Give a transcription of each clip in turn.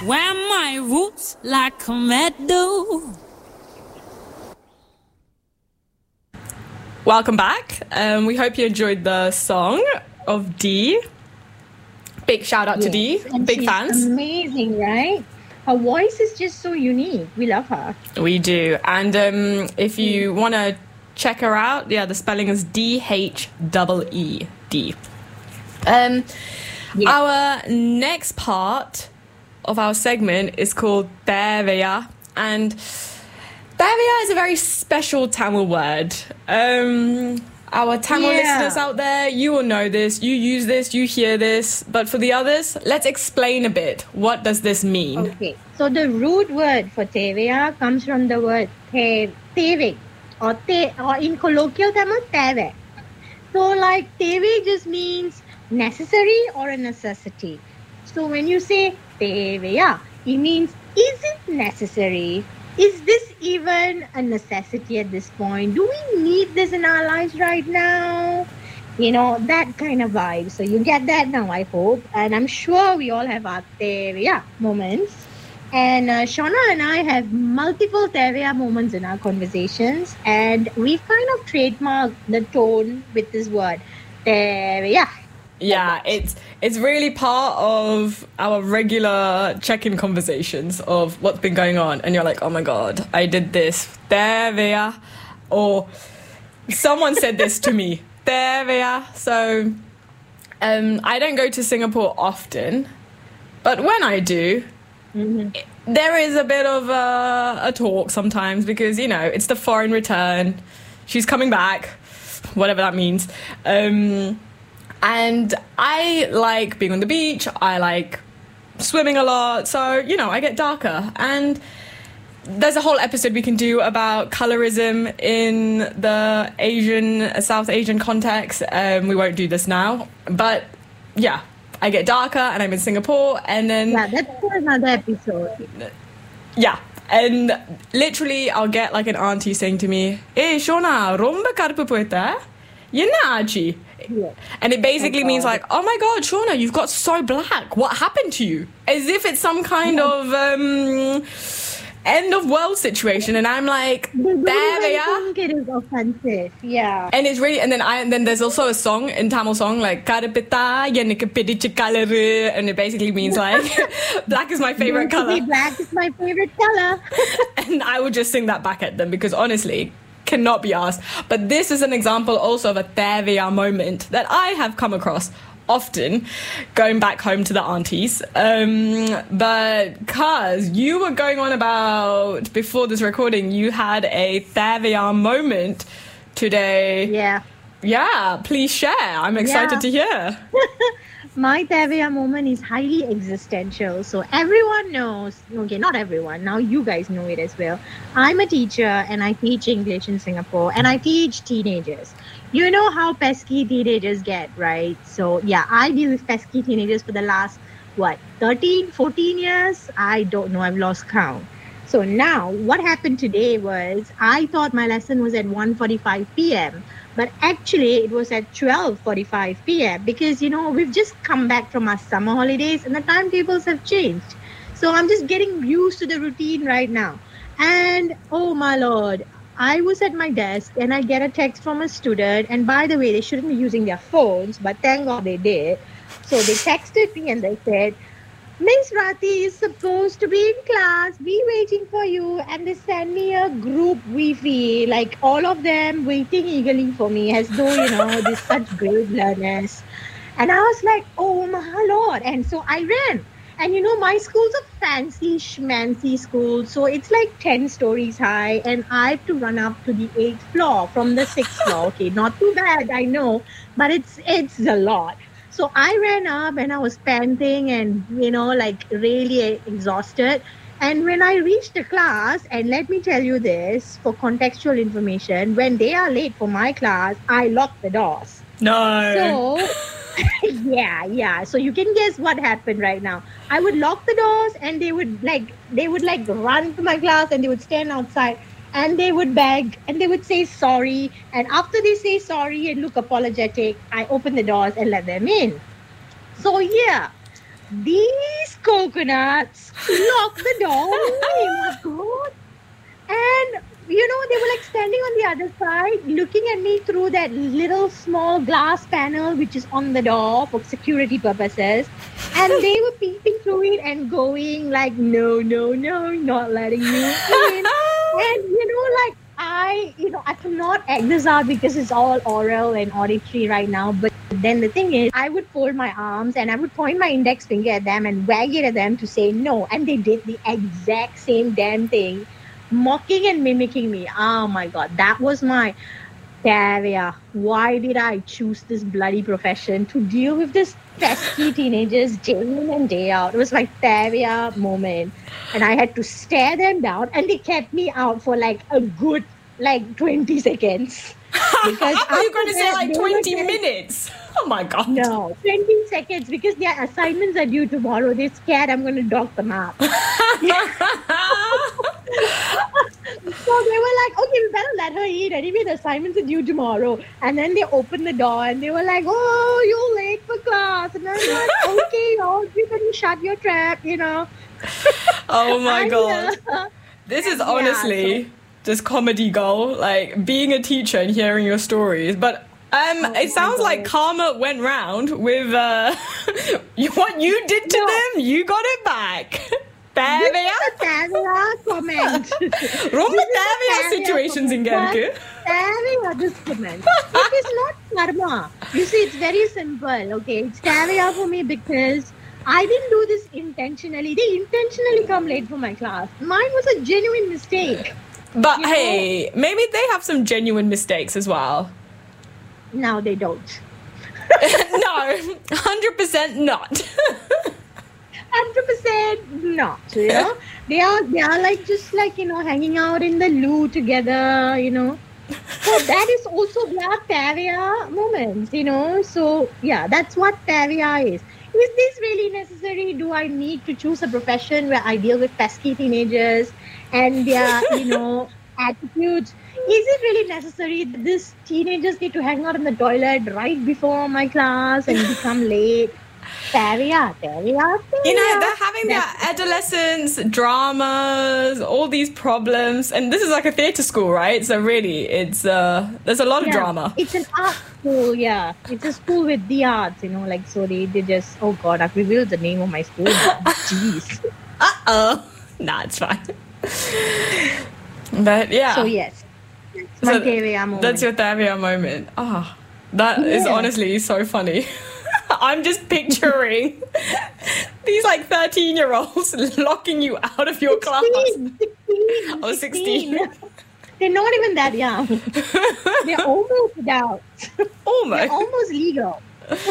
wear my roots like a meadow. Welcome back. We hope you enjoyed the song of Dee. Big shout out to Dee. Big fans. Amazing, right? Her voice is just so unique. We love her. We do. And if you want to check her out, the spelling is D-H-E-E-D. Our next part of our segment is called Theveya, and Theveya is a very special Tamil word. Our Tamil listeners out there, you will know this, you use this, you hear this, but for the others, let's explain a bit. What does this mean? Okay, so the root word for Theveya comes from the word Tevik, or in colloquial Tamil, Teve. So like Teve just means necessary or a necessity. So when you say Theveya, it means, is it necessary? Is this even a necessity at this point? Do we need this in our lives right now? You know, that kind of vibe. So you get that now, I hope. And I'm sure we all have our Theveya moments. And Shauna and I have multiple Theveya moments in our conversations. And we've kind of trademarked the tone with this word, Theveya. Yeah, it's really part of our regular check-in conversations of what's been going on, and you're like, oh my god, I did this, Theveya, or someone said this to me, Theveya. So I don't go to Singapore often, but when I do, there is a bit of a talk sometimes, because, you know, it's the foreign return, she's coming back, whatever that means. And I like being on the beach, I like swimming a lot, so, you know, I get darker. And there's a whole episode we can do about colorism in the South Asian context. We won't do this now. But, yeah, I get darker and I'm in Singapore, and then... Yeah, that's for another episode. Yeah. And literally, I'll get like an auntie saying to me, "Hey, Shona, romba karpu poita? Yenna achi?" Yeah. And it basically means like, oh my god, Shauna, you've got so black. What happened to you? As if it's some kind of end of world situation. And I'm like, there they are. I think it is offensive. Yeah. And it's really, and then there's also a song in Tamil song like Karapita Yenika Pidicha Kalaru, and it basically means like black is my favorite color. Black is my favorite color. And I would just sing that back at them, because honestly, cannot be asked. But this is an example also of a Theveya moment that I have come across often going back home to the aunties. But Kaz, you were going on about, before this recording, you had a Theveya moment today. Yeah, please share. I'm excited to hear. My Theveya moment is highly existential. So everyone knows, okay, not everyone, now you guys know it as well. I'm a teacher and I teach English in Singapore, and I teach teenagers. You know how pesky teenagers get, right? So yeah, I deal with pesky teenagers for the last, 13, 14 years? I don't know, I've lost count. So now what happened today was, I thought my lesson was at 1:45 p.m. But actually, it was at 12:45 p.m. because, you know, we've just come back from our summer holidays and the timetables have changed. So I'm just getting used to the routine right now. And, oh my Lord, I was at my desk and I get a text from a student. And by the way, they shouldn't be using their phones, but thank God they did. So they texted me and they said, "Miss Rati is supposed to be in class. Be waiting for you." And they send me a group Wi-Fi, like all of them waiting eagerly for me, as though, you know, they're such great learners. And I was like, oh my Lord. And so I ran. And you know, my school's a fancy schmancy school. So it's like 10 stories high. And I have to run up to the 8th floor from the 6th floor. Okay, not too bad, I know. But it's a lot. So I ran up and I was panting and, you know, like really exhausted. And when I reached the class, and let me tell you this for contextual information, when they are late for my class, I lock the doors. No. So, yeah. So you can guess what happened right now. I would lock the doors and they would run to my class and they would stand outside. And they would beg and they would say sorry. And after they say sorry and look apologetic, I open the doors and let them in. So yeah, these coconuts lock the door. Oh my God. And, they were like standing on the other side, looking at me through that little small glass panel, which is on the door for security purposes. And they were peeping through it and going like, no, not letting you in. And, I cannot act this out because it's all oral and auditory right now. But then the thing is, I would fold my arms and I would point my index finger at them and wag it at them to say no. And they did the exact same damn thing, mocking and mimicking me. Oh my God, that was my Tavia. Why did I choose this bloody profession to deal with this pesky teenagers day in and day out? It was my Tavia moment. And I had to stare them down and they kept me out for like a good 20 seconds. Because I thought you were going to say like 20 minutes. Oh my God. No, 20 seconds because their assignments are due tomorrow. They're scared I'm going to dock them up. So they were like, okay, we better let her eat. Anyway, the assignments are due tomorrow. And then they opened the door and they were like, oh, you're late for class. And I'm like, okay, you can shut your trap, Oh my God. This is honestly just comedy gold, like being a teacher and hearing your stories. But it sounds like karma went round with what you did to them, you got it back. Tavia comment. Romba Tavia situations in Genku. Tavia this comment. It is not karma. You see, it's very simple. Okay, it's Tavia for me because I didn't do this intentionally. They intentionally come late for my class. Mine was a genuine mistake. But hey, maybe they have some genuine mistakes as well. No, they don't. No, 100% not. 100% not. They are like just like hanging out in the loo together. So that is also their Tavia moments. So yeah, that's what Tavia is. Is this really necessary? Do I need to choose a profession where I deal with pesky teenagers and their, attitudes? Is it really necessary that these teenagers need to hang out in the toilet right before my class and become late? Tavia. They're having their adolescence dramas, all these problems, and this is like a theatre school, right? So really, it's there's a lot of drama. It's an art school, yeah. It's a school with the arts, so they just, oh God, I've revealed the name of my school. Jeez. Nah, it's fine. But yeah. So yes, that's my Tavia moment. That's your Tavia moment. That is honestly so funny. I'm just picturing these 13-year-olds locking you out of your class. 16. They're not even that young. They're almost adults. Almost. They're almost legal.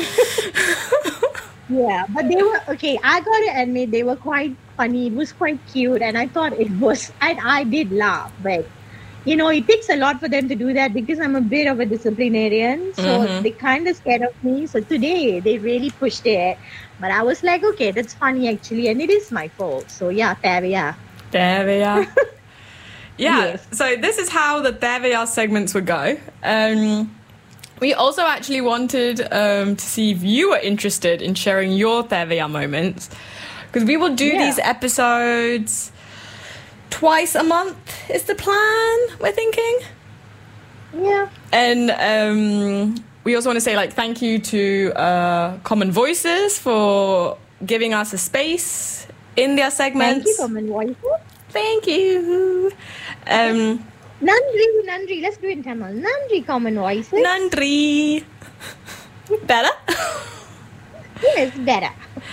Yeah, but they were, okay, I gotta admit, they were quite funny. It was quite cute, and I thought it was, and I did laugh, but it takes a lot for them to do that because I'm a bit of a disciplinarian. So they kind of scared of me. So today they really pushed it. But I was like, okay, that's funny actually. And it is my fault. So yeah, Tavia. Yeah, yes. So this is how the Tavia segments would go. We also actually wanted to see if you were interested in sharing your Tavia moments. Because we will do these episodes twice a month is the plan, we're thinking. Yeah. And we also want to say thank you to Common Voices for giving us a space in their segments. Thank you, Common Voices. Thank you. Nandri. Let's do it in Tamil. Nandri, Common Voices. Nandri. Better? Yes, better.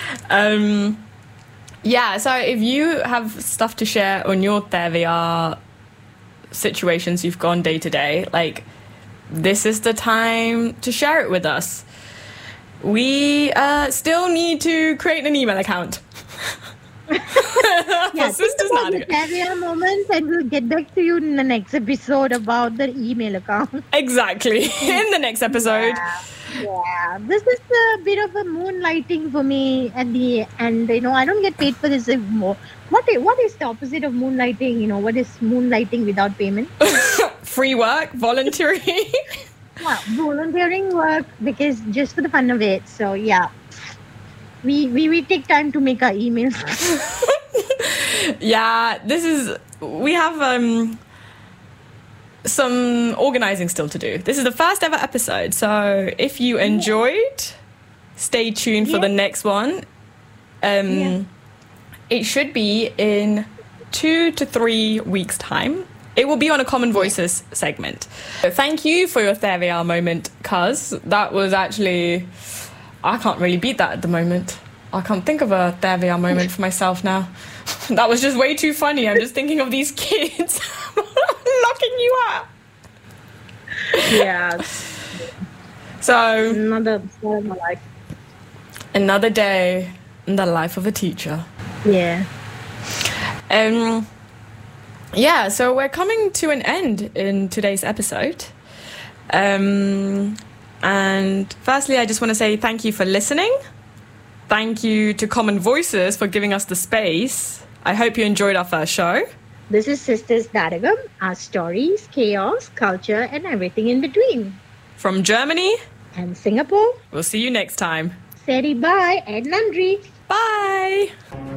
Yeah, so if you have stuff to share on your Tavia situations you've gone day to day, this is the time to share it with us. We still need to create an email account. Yeah, Sisters about the Tavia moments, and we'll get back to you in the next episode about the email account. Exactly. In the next episode. Yeah, this is a bit of a moonlighting for me at the end. I don't get paid for this anymore. What is the opposite of moonlighting? What is moonlighting without payment? Free work, volunteering. Yeah, volunteering work because just for the fun of it. So yeah, we take time to make our emails. Yeah, we have some organising still to do. This is the first ever episode, so if you enjoyed, stay tuned for the next one. It should be in 2 to 3 weeks' time. It will be on a Common Voices segment. So thank you for your Theria moment, cuz that was actually... I can't really beat that at the moment. I can't think of a Theria moment for myself now. That was just way too funny. I'm just thinking of these kids locking you up. Yeah. So... Another day in the life of a teacher. Yeah. Yeah, so we're coming to an end in today's episode. And firstly, I just want to say thank you for listening. Thank you to Common Voices for giving us the space. I hope you enjoyed our first show. This is Sisters Daragam, our stories, chaos, culture, and everything in between. From Germany and Singapore. We'll see you next time. Seri bye and Nandri. Bye.